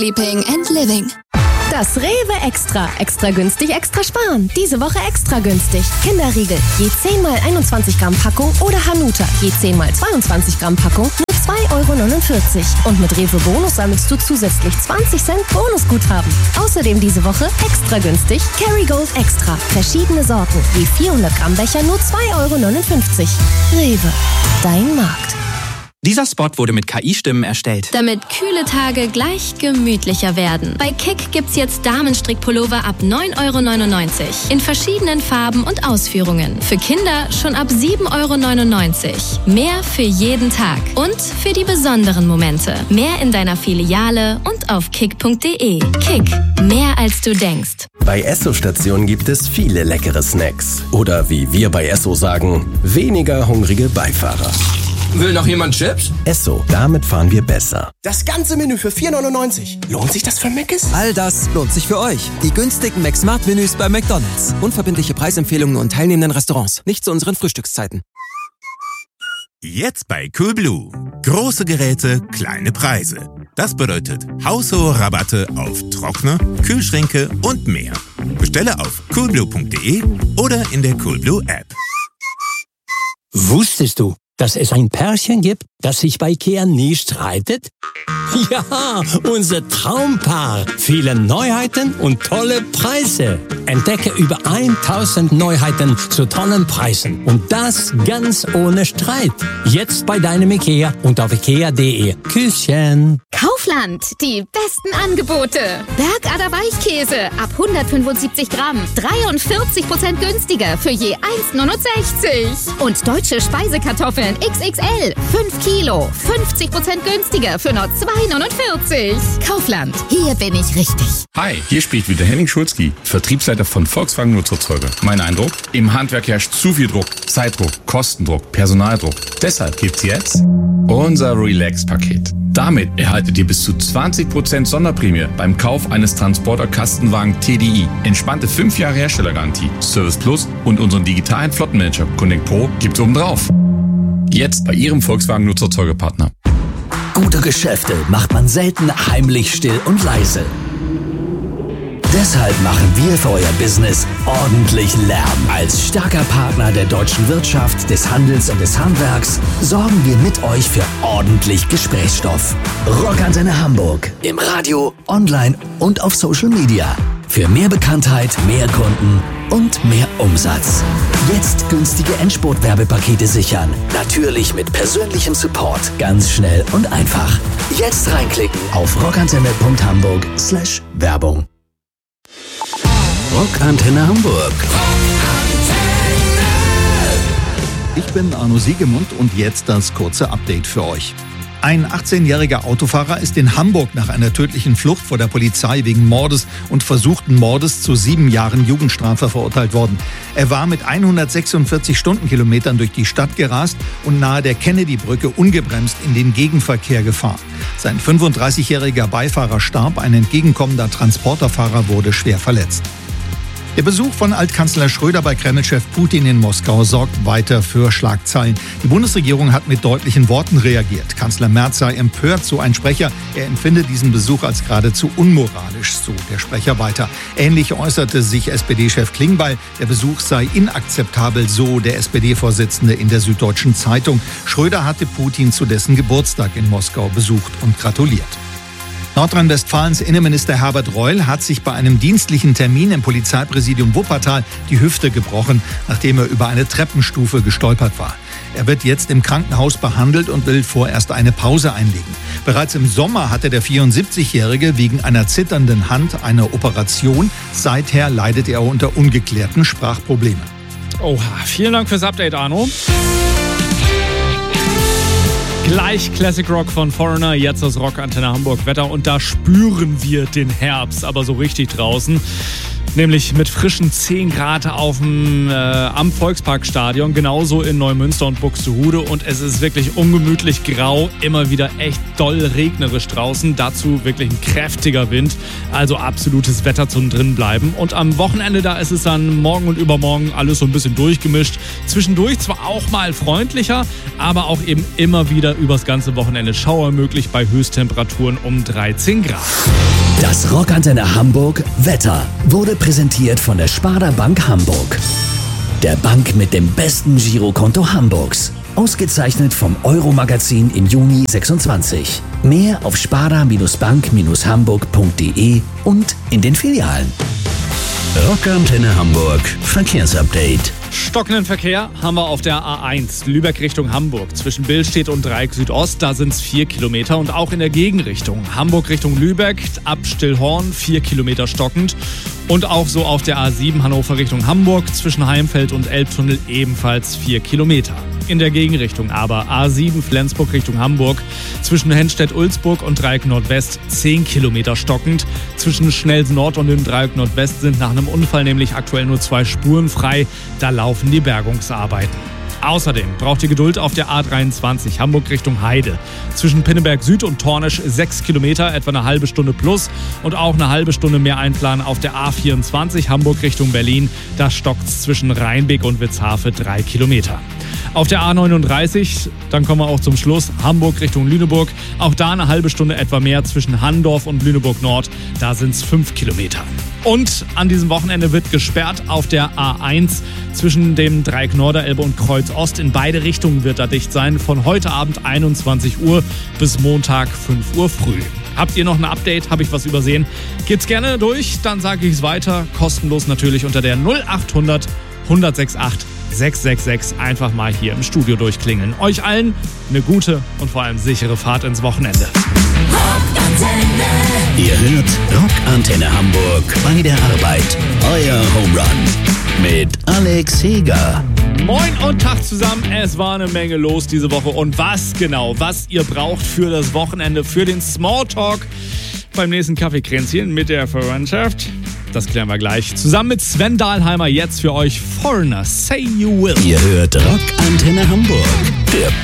Sleeping and Living. Das Rewe Extra. Extra günstig, extra sparen. Diese Woche extra günstig. Kinderriegel, je 10 mal 21 Gramm Packung oder Hanuta, je 10 mal 22 Gramm Packung, nur 2,49 €. Und mit Rewe Bonus sammelst du zusätzlich 20 Cent Bonusguthaben. Außerdem diese Woche extra günstig Kerrygold Extra. Verschiedene Sorten, je 400 Gramm Becher, nur 2,59 €. Rewe, dein Markt. Dieser Spot wurde mit KI-Stimmen erstellt. Damit kühle Tage gleich gemütlicher werden. Bei Kick gibt's jetzt Damenstrickpullover ab 9,99 € in verschiedenen Farben und Ausführungen. Für Kinder schon ab 7,99 €. Mehr für jeden Tag und für die besonderen Momente. Mehr in deiner Filiale und auf kick.de. Kick, mehr als du denkst. Bei Esso-Stationen gibt es viele leckere Snacks. Oder wie wir bei Esso sagen, weniger hungrige Beifahrer. Will noch jemand Chips? Esso, damit fahren wir besser. Das ganze Menü für 4,99 €. Lohnt sich das für Mc's? All das lohnt sich für euch. Die günstigen McSmart-Menüs bei McDonald's. Unverbindliche Preisempfehlungen und teilnehmenden Restaurants. Nicht zu unseren Frühstückszeiten. Jetzt bei Coolblue. Große Geräte, kleine Preise. Das bedeutet haushohe Rabatte auf Trockner, Kühlschränke und mehr. Bestelle auf coolblue.de oder in der Coolblue App. Wusstest du, dass es ein Pärchen gibt, das sich bei IKEA nie streitet? Ja, unser Traumpaar. Viele Neuheiten und tolle Preise. Entdecke über 1000 Neuheiten zu tollen Preisen. Und das ganz ohne Streit. Jetzt bei deinem IKEA und auf ikea.de. Küsschen. Kaufland, die besten Angebote. Bergader Weichkäse ab 175 Gramm. 43% günstiger für je 1,69 €. Und deutsche Speisekartoffeln XXL. 5 Kilo. 50% günstiger für nur 2,49 €. Kaufland, hier bin ich richtig. Hi, hier spricht wieder Henning Schulzki, Vertriebsleiter von Volkswagen Nutzerzeuger. Mein Eindruck? Im Handwerk herrscht zu viel Druck, Zeitdruck, Kostendruck, Personaldruck. Deshalb gibt's jetzt unser Relax-Paket. Damit erhaltet ihr bis zu 20% Sonderprämie beim Kauf eines Transporter Kastenwagen TDI. Entspannte 5 Jahre Herstellergarantie, Service Plus und unseren digitalen Flottenmanager Connect Pro gibt's obendrauf. Jetzt bei Ihrem Volkswagen Nutzerzeugerpartner. Gute Geschäfte macht man selten heimlich, still und leise. Deshalb machen wir für euer Business ordentlich Lärm. Als starker Partner der deutschen Wirtschaft, des Handels und des Handwerks sorgen wir mit euch für ordentlich Gesprächsstoff. Rockantenne Hamburg. Im Radio, online und auf Social Media. Für mehr Bekanntheit, mehr Kunden und mehr Umsatz. Jetzt günstige Endspurt-Werbepakete sichern. Natürlich mit persönlichem Support. Ganz schnell und einfach. Jetzt reinklicken auf rockantenne.hamburg/Werbung. Rockantenne Hamburg. Ich bin Arno Siegemund und jetzt das kurze Update für euch. Ein 18-jähriger Autofahrer ist in Hamburg nach einer tödlichen Flucht vor der Polizei wegen Mordes und versuchten Mordes zu 7 Jahren Jugendstrafe verurteilt worden. Er war mit 146 Stundenkilometern durch die Stadt gerast und nahe der Kennedy-Brücke ungebremst in den Gegenverkehr gefahren. Sein 35-jähriger Beifahrer starb, ein entgegenkommender Transporterfahrer wurde schwer verletzt. Der Besuch von Altkanzler Schröder bei Kreml-Chef Putin in Moskau sorgt weiter für Schlagzeilen. Die Bundesregierung hat mit deutlichen Worten reagiert. Kanzler Merz sei empört, so ein Sprecher. Er empfinde diesen Besuch als geradezu unmoralisch, so der Sprecher weiter. Ähnlich äußerte sich SPD-Chef Klingbeil. Der Besuch sei inakzeptabel, so der SPD-Vorsitzende in der Süddeutschen Zeitung. Schröder hatte Putin zu dessen Geburtstag in Moskau besucht und gratuliert. Nordrhein-Westfalens Innenminister Herbert Reul hat sich bei einem dienstlichen Termin im Polizeipräsidium Wuppertal die Hüfte gebrochen, nachdem er über eine Treppenstufe gestolpert war. Er wird jetzt im Krankenhaus behandelt und will vorerst eine Pause einlegen. Bereits im Sommer hatte der 74-Jährige wegen einer zitternden Hand eine Operation. Seither leidet er unter ungeklärten Sprachproblemen. Oha, vielen Dank fürs Update, Arno. Gleich Classic Rock von Foreigner, jetzt das Rockantenne Hamburg Wetter und da spüren wir den Herbst, aber so richtig draußen. Nämlich mit frischen 10 Grad am Volksparkstadion, genauso in Neumünster und Buxtehude. Und es ist wirklich ungemütlich grau, immer wieder echt doll regnerisch draußen. Dazu wirklich ein kräftiger Wind, also absolutes Wetter zum Drinbleiben. Und am Wochenende, da ist es dann morgen und übermorgen alles so ein bisschen durchgemischt. Zwischendurch zwar auch mal freundlicher, aber auch eben immer wieder übers ganze Wochenende Schauer möglich bei Höchsttemperaturen um 13 Grad. Das Rockantenne Hamburg Wetter wurde präsentiert von der Sparda Bank Hamburg. Der Bank mit dem besten Girokonto Hamburgs. Ausgezeichnet vom Euro-Magazin im Juni 26. Mehr auf sparda-bank-hamburg.de und in den Filialen. Rockantenne Hamburg Verkehrsupdate. Stockenden Verkehr haben wir auf der A1 Lübeck Richtung Hamburg. Zwischen Billstedt und Dreieck Südost, da sind es 4 Kilometer. Und auch in der Gegenrichtung Hamburg Richtung Lübeck, ab Stillhorn 4 Kilometer stockend. Und auch so auf der A7 Hannover Richtung Hamburg, zwischen Heimfeld und Elbtunnel ebenfalls 4 Kilometer. In der Gegenrichtung aber A7 Flensburg Richtung Hamburg, zwischen Hennstedt-Ulzburg und Dreieck Nordwest 10 Kilometer stockend. Zwischen Schnelsen Nord und dem Dreieck Nordwest sind nach einem Unfall nämlich aktuell nur 2 Spuren frei. Da laufen die Bergungsarbeiten. Außerdem braucht ihr Geduld auf der A23 Hamburg Richtung Heide. Zwischen Pinneberg Süd und Tornisch 6 Kilometer, etwa eine halbe Stunde plus. Und auch eine halbe Stunde mehr einplanen auf der A24 Hamburg Richtung Berlin. Da stockt's zwischen Rheinbeck und Witzhafe 3 Kilometer. Auf der A39, dann kommen wir auch zum Schluss, Hamburg Richtung Lüneburg. Auch da eine halbe Stunde etwa mehr zwischen Handorf und Lüneburg Nord. Da sind es 5 Kilometer. Und an diesem Wochenende wird gesperrt auf der A1 zwischen dem Dreieck Norderelbe und Kreuz Ost. In beide Richtungen wird da dicht sein. Von heute Abend 21 Uhr bis Montag 5 Uhr früh. Habt ihr noch ein Update? Habe ich was übersehen? Geht's gerne durch, dann sage ich es weiter. Kostenlos natürlich unter der 0800 1068 666. Einfach mal hier im Studio durchklingeln. Euch allen eine gute und vor allem sichere Fahrt ins Wochenende. Ihr hört Rockantenne Hamburg bei der Arbeit. Euer Home Run mit Alex Heger. Moin und Tag zusammen. Es war eine Menge los diese Woche. Und was ihr braucht für das Wochenende, für den Smalltalk beim nächsten Kaffeekränzchen mit der Verwandtschaft, das klären wir gleich. Zusammen mit Sven Dahlheimer jetzt für euch Foreigner, Say You Will. Ihr hört Rockantenne Hamburg, der